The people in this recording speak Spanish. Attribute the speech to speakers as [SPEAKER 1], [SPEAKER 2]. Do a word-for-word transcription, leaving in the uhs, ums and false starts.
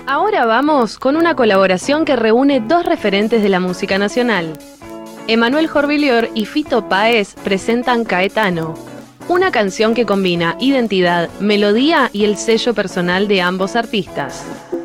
[SPEAKER 1] Ahora vamos con una colaboración que reúne dos referentes de la música nacional. Emanuel Jorviglior y Fito Páez presentan Caetano, una canción que combina identidad, melodía y el sello personal de ambos artistas.